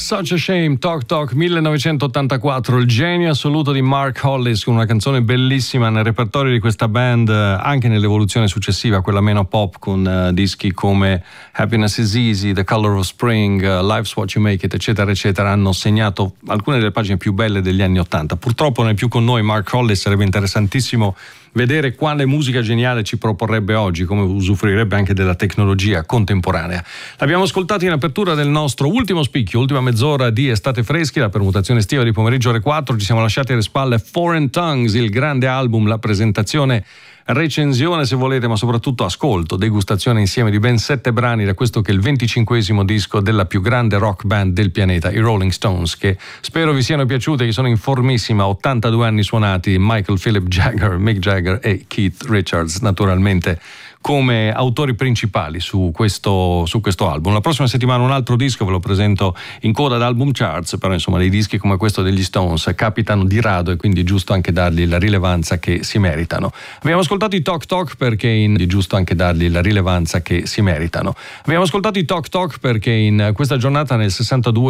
Such a Shame, Talk Talk 1984, il genio assoluto di Mark Hollis, con una canzone bellissima nel repertorio di questa band, anche nell'evoluzione successiva, quella meno pop, con dischi come Happiness is Easy, The Color of Spring, Life's What You Make It, eccetera eccetera, hanno segnato alcune delle pagine più belle degli anni '80. Purtroppo non è più con noi Mark Hollis, sarebbe interessantissimo vedere quale musica geniale ci proporrebbe oggi, come usufruirebbe anche della tecnologia contemporanea. L'abbiamo ascoltato in apertura del nostro ultimo spicchio, ultima mezz'ora di Estate Freschi, la permutazione estiva di pomeriggio ore 4. Ci siamo lasciati alle spalle Foreign Tongues, il grande album, la presentazione, recensione se volete, ma soprattutto ascolto, degustazione insieme di ben 7 brani da questo che è il 25esimo disco della più grande rock band del pianeta, i Rolling Stones, che spero vi siano piaciute, che sono in formissima, 82 anni suonati, Michael Philip Jagger, Mick Jagger e Keith Richards naturalmente come autori principali su questo album. La prossima settimana un altro disco ve lo presento in coda ad album charts, però insomma dei dischi come questo degli Stones capitano di rado e quindi è giusto anche dargli la rilevanza che si meritano. Abbiamo ascoltato i Talk Talk perché è giusto anche dargli la rilevanza che si meritano. Abbiamo ascoltato i Talk Talk perché in questa giornata nel 62